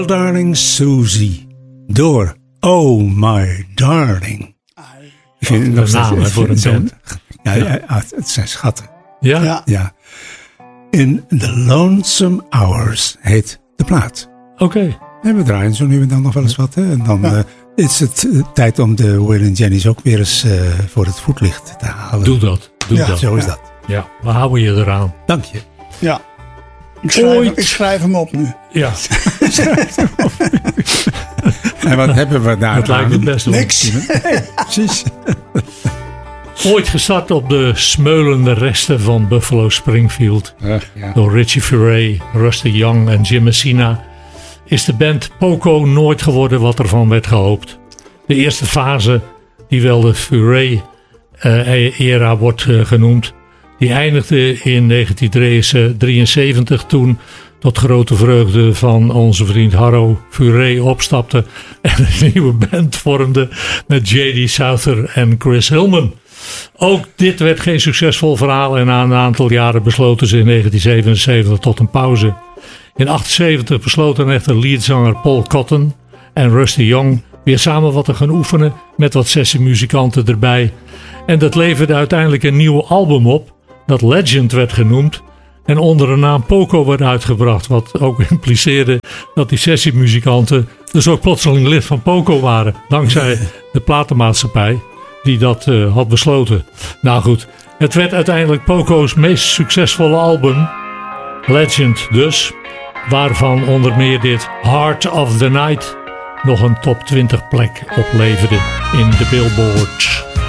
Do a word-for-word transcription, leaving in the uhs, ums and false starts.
Darling Susie door Oh My Darling. Ik vind het nog naam voor een band. Ja, ja, ja, het zijn schatten. Ja? Ja. ja. In The Lonesome Hours heet de plaat. Oké. Okay. En we draaien zo nu en dan nog wel eens wat. Hè? En dan ja. uh, is het uh, tijd om de Waylon Jennings ook weer eens uh, voor het voetlicht te halen. Doe dat. Doe ja, dat. Zo is ja. dat. Ja, we houden je eraan. Dank je. Ja. Ik schrijf, Ooit. ik schrijf hem op nu. Ja. En wat hebben we daar? Dat lijkt me best wel. Niks. Nee, precies. Ooit gestart op de smeulende resten van Buffalo Springfield. Uh, ja. Door Richie Furay, Rusty Young en Jim Messina. Is de band Poco nooit geworden wat ervan werd gehoopt. De eerste fase, die wel de Furay-era uh, wordt uh, genoemd. Die eindigde in negentien drieënzeventig toen tot grote vreugde van onze vriend Harro Furay opstapte en een nieuwe band vormde met J D Souther en Chris Hillman. Ook dit werd geen succesvol verhaal en na een aantal jaren besloten ze in negentien zevenenzeventig tot een pauze. In negentien achtenzeventig besloten echter leadzanger Paul Cotton en Rusty Young weer samen wat te gaan oefenen met wat sessiemuzikanten erbij. En dat leverde uiteindelijk een nieuw album op dat Legend werd genoemd en onder de naam Poco werd uitgebracht, wat ook impliceerde dat die sessiemuzikanten dus ook plotseling lid van Poco waren, dankzij de platenmaatschappij die dat uh, had besloten. Nou goed, het werd uiteindelijk Poco's meest succesvolle album, Legend dus, waarvan onder meer dit Heart of the Night nog een top twintig plek opleverde in de Billboard.